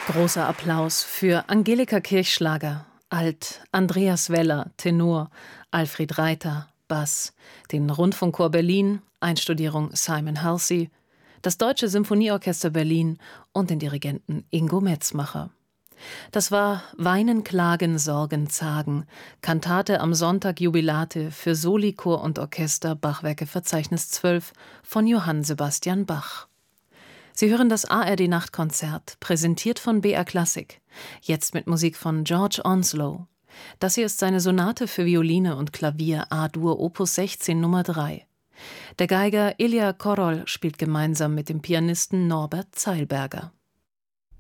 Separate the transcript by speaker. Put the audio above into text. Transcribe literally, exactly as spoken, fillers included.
Speaker 1: Großer Applaus für Angelika Kirchschlager, Alt, Andreas Weller, Tenor, Alfred Reiter, Bass, den Rundfunkchor Berlin, Einstudierung Simon Halsey, das Deutsche Symphonieorchester Berlin und den Dirigenten Ingo Metzmacher. Das war Weinen, Klagen, Sorgen, Zagen, Kantate am Sonntag Jubilate für Soli, Chor und Orchester, Bachwerke Verzeichnis zwölf von Johann Sebastian Bach. Sie hören das A R D-Nachtkonzert, präsentiert von B R Klassik, jetzt mit Musik von George Onslow. Das hier ist seine Sonate für Violine und Klavier A-Dur Opus sechzehn Nummer drei. Der Geiger Ilja Korol spielt gemeinsam mit dem Pianisten Norbert Zeilberger.